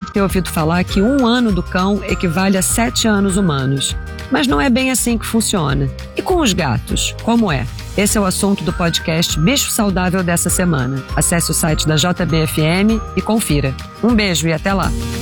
deve ter ouvido falar que 1 ano do cão equivale a 7 anos humanos. Mas não é bem assim que funciona. E com os gatos, como é? Esse é o assunto do podcast Bicho Saudável dessa semana. Acesse o site da JBFM e confira. Um beijo e até lá!